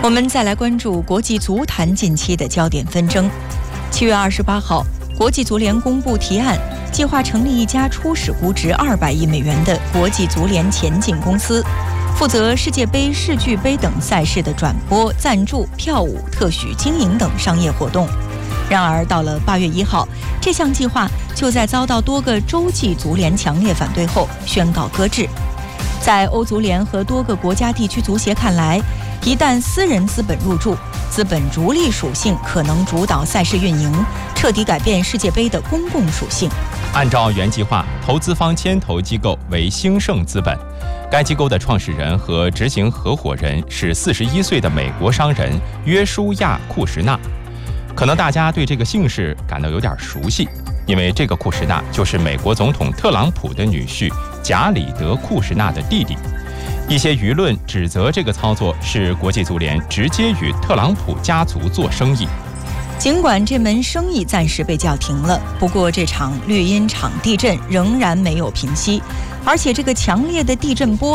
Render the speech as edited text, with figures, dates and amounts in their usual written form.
我们再来关注国际足坛近期的焦点纷争。7月28号，国际足联公布提案，计划成立一家初始估值200亿美元的国际足联前进公司，负责世界杯、世俱杯等赛事的转播、赞助、票务、特许经营等商业活动。然而，到了8月1号，这项计划就在遭到多个洲际足联强烈反对后宣告搁置。在欧足联和多个国家地区足协看来，一旦私人资本入驻，资本逐利属性可能主导赛事运营，彻底改变世界杯的公共属性。 按照原计划，投资方牵头机构为兴盛资本，该机构的创始人和执行合伙人是41岁的美国商人约书亚·库什纳。可能大家对这个姓氏感到有点熟悉，因为这个库什纳就是美国总统特朗普的女婿贾里德·库什纳的弟弟。一些舆论指责这个操作是国际足联直接与特朗普家族做生意。 尽管这门生意暂时被叫停了，不过这场绿茵场地震仍然没有平息，而且这个强烈的地震波